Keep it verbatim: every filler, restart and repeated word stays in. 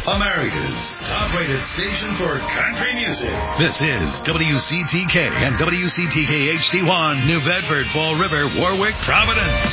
America's top-rated station for country music. This is W C T K and W C T K H D one, New Bedford, Fall River, Warwick, Providence.